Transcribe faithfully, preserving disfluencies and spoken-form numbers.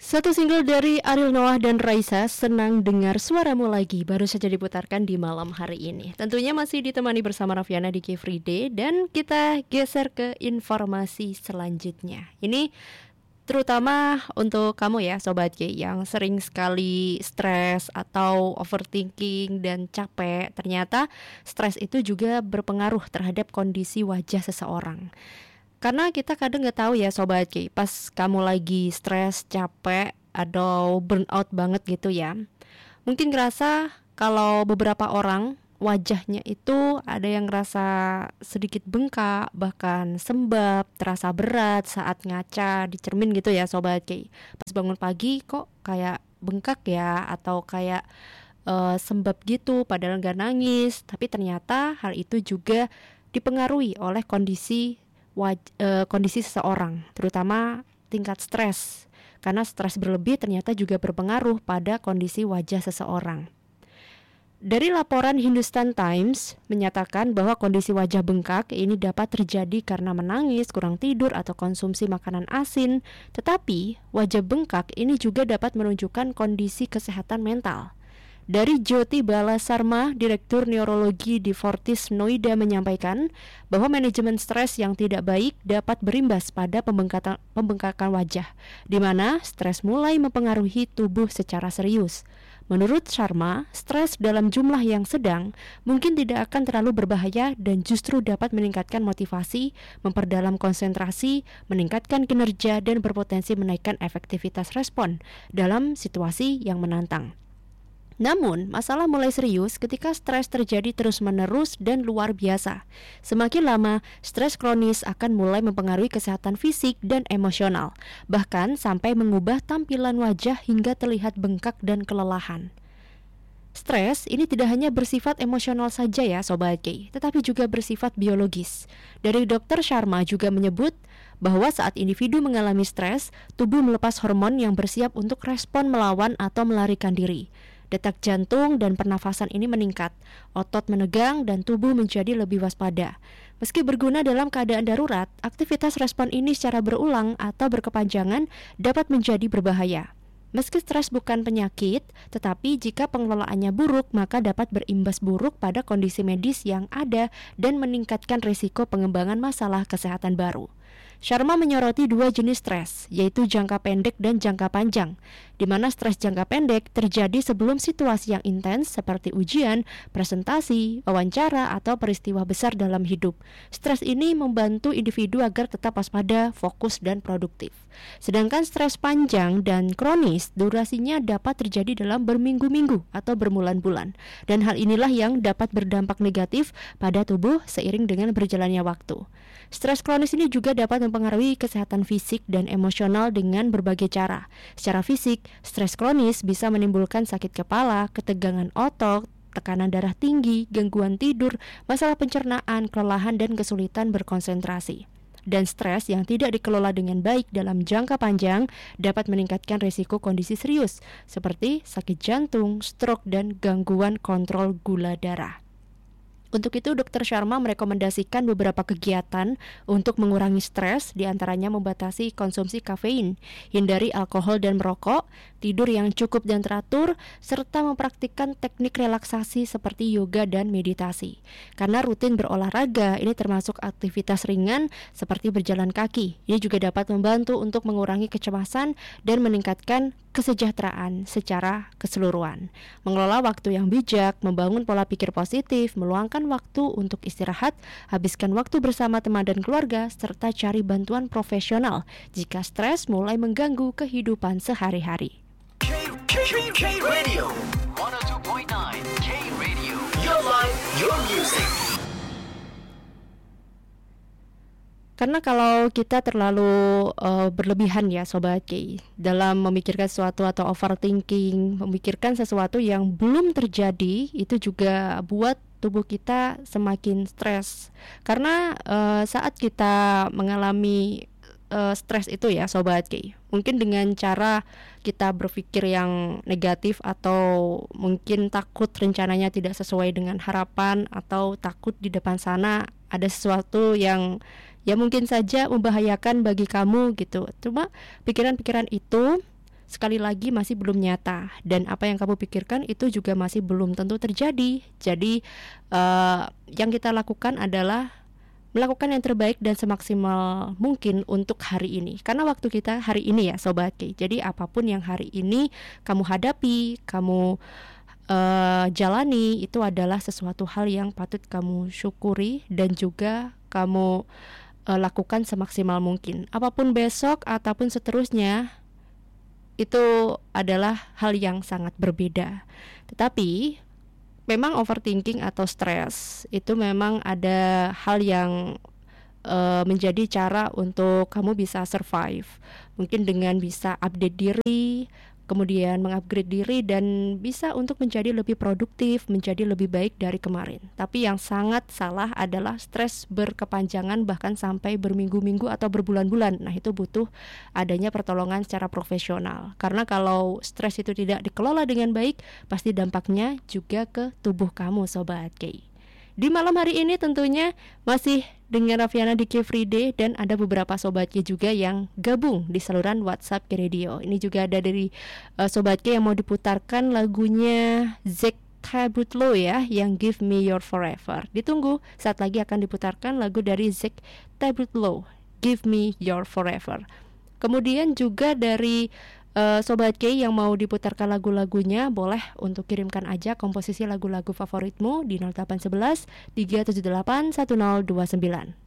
Satu single dari Ariel Noah dan Raisa, Senang Dengar Suaramu Lagi, baru saja diputarkan di malam hari ini. Tentunya masih ditemani bersama Raffiana di K Free Day. Dan kita geser ke informasi selanjutnya. Ini terutama untuk kamu ya Sobat K, yang sering sekali stres atau overthinking dan capek. Ternyata stres itu juga berpengaruh terhadap kondisi wajah seseorang. Karena kita kadang gak tahu ya Sobat K, pas kamu lagi stres, capek, atau burnout banget gitu ya, mungkin ngerasa kalau beberapa orang wajahnya itu ada yang ngerasa sedikit bengkak, bahkan sembab, terasa berat saat ngaca di cermin gitu ya Sobat K. Pas bangun pagi kok kayak bengkak ya, atau kayak uh, sembab gitu padahal gak nangis. Tapi ternyata hal itu juga dipengaruhi oleh kondisi Waj- uh, kondisi seseorang, terutama tingkat stres. Karena stres berlebih ternyata juga berpengaruh pada kondisi wajah seseorang. Dari laporan Hindustan Times menyatakan bahwa kondisi wajah bengkak ini dapat terjadi karena menangis, kurang tidur, atau konsumsi makanan asin. Tetapi wajah bengkak ini juga dapat menunjukkan kondisi kesehatan mental. Dari Jyoti Balasarma, Direktur Neurologi di Fortis Noida menyampaikan bahwa manajemen stres yang tidak baik dapat berimbas pada pembengkakan, pembengkakan wajah, di mana stres mulai mempengaruhi tubuh secara serius. Menurut Sharma, stres dalam jumlah yang sedang mungkin tidak akan terlalu berbahaya dan justru dapat meningkatkan motivasi, memperdalam konsentrasi, meningkatkan kinerja, dan berpotensi menaikkan efektivitas respon dalam situasi yang menantang. Namun, masalah mulai serius ketika stres terjadi terus-menerus dan luar biasa. Semakin lama, stres kronis akan mulai mempengaruhi kesehatan fisik dan emosional, bahkan sampai mengubah tampilan wajah hingga terlihat bengkak dan kelelahan. Stres ini tidak hanya bersifat emosional saja ya Sobat K, tetapi juga bersifat biologis. Dari dokter Sharma juga menyebut bahwa saat individu mengalami stres, tubuh melepas hormon yang bersiap untuk respon melawan atau melarikan diri. Detak jantung dan pernafasan ini meningkat, otot menegang, dan tubuh menjadi lebih waspada. Meski berguna dalam keadaan darurat, aktivitas respon ini secara berulang atau berkepanjangan dapat menjadi berbahaya. Meski stres bukan penyakit, tetapi jika pengelolaannya buruk, maka dapat berimbas buruk pada kondisi medis yang ada dan meningkatkan risiko pengembangan masalah kesehatan baru. Sharma menyoroti dua jenis stres, yaitu jangka pendek dan jangka panjang, di mana stres jangka pendek terjadi sebelum situasi yang intens seperti ujian, presentasi, wawancara, atau peristiwa besar dalam hidup. Stres ini membantu individu agar tetap waspada, fokus, dan produktif. Sedangkan stres panjang dan kronis, durasinya dapat terjadi dalam berminggu-minggu atau berbulan-bulan, dan hal inilah yang dapat berdampak negatif pada tubuh seiring dengan berjalannya waktu. Stres kronis ini juga dapat mempengaruhi kesehatan fisik dan emosional dengan berbagai cara. Secara fisik, stres kronis bisa menimbulkan sakit kepala, ketegangan otot, tekanan darah tinggi, gangguan tidur, masalah pencernaan, kelelahan, dan kesulitan berkonsentrasi. Dan stres yang tidak dikelola dengan baik dalam jangka panjang dapat meningkatkan risiko kondisi serius seperti sakit jantung, stroke, dan gangguan kontrol gula darah. Untuk itu, dokter Sharma merekomendasikan beberapa kegiatan untuk mengurangi stres, diantaranya membatasi konsumsi kafein, hindari alkohol dan merokok, tidur yang cukup dan teratur, serta mempraktikkan teknik relaksasi seperti yoga dan meditasi. Karena rutin berolahraga, ini termasuk aktivitas ringan seperti berjalan kaki. Ini juga dapat membantu untuk mengurangi kecemasan dan meningkatkan kesejahteraan secara keseluruhan. Mengelola waktu yang bijak, membangun pola pikir positif, meluangkan waktu untuk istirahat, habiskan waktu bersama teman dan keluarga, serta cari bantuan profesional jika stres mulai mengganggu kehidupan sehari-hari. K, K, K Radio seratus dua koma sembilan K Radio, your life, your music. Karena kalau kita terlalu uh, berlebihan ya Sobat K dalam memikirkan sesuatu atau overthinking, memikirkan sesuatu yang belum terjadi, itu juga buat tubuh kita semakin stres. Karena uh, saat kita mengalami uh, stres itu ya Sobat K, mungkin dengan cara kita berpikir yang negatif atau mungkin takut rencananya tidak sesuai dengan harapan, atau takut di depan sana ada sesuatu yang ya mungkin saja membahayakan bagi kamu gitu. Cuma pikiran-pikiran itu sekali lagi masih belum nyata, dan apa yang kamu pikirkan itu juga masih belum tentu terjadi. Jadi uh, yang kita lakukan adalah melakukan yang terbaik dan semaksimal mungkin untuk hari ini. Karena waktu kita hari ini ya Sobat K. Jadi apapun yang hari ini kamu hadapi, kamu uh, jalani, itu adalah sesuatu hal yang patut kamu syukuri dan juga kamu uh, lakukan semaksimal mungkin. Apapun besok ataupun seterusnya, itu adalah hal yang sangat berbeda. Tetapi memang overthinking atau stres itu memang ada hal yang uh, menjadi cara untuk kamu bisa survive. Mungkin dengan bisa update diri, kemudian mengupgrade diri, dan bisa untuk menjadi lebih produktif, menjadi lebih baik dari kemarin. Tapi yang sangat salah adalah stres berkepanjangan bahkan sampai berminggu-minggu atau berbulan-bulan. Nah, itu butuh adanya pertolongan secara profesional. Karena kalau stres itu tidak dikelola dengan baik, pasti dampaknya juga ke tubuh kamu Sobat K. Di malam hari ini tentunya masih dengan Raffiana di K Free Day, dan ada beberapa Sobat K juga yang gabung di saluran WhatsApp K Radio. Ini juga ada dari uh, Sobat K yang mau diputarkan lagunya Zack Tabutlo ya, yang Give Me Your Forever. Ditunggu, saat lagi akan diputarkan lagu dari Zack Tabutlo, Give Me Your Forever. Kemudian juga dari Uh, Sobat K yang mau diputarkan lagu-lagunya, boleh untuk kirimkan aja komposisi lagu-lagu favoritmu di nol delapan satu satu tiga tujuh delapan satu nol dua sembilan.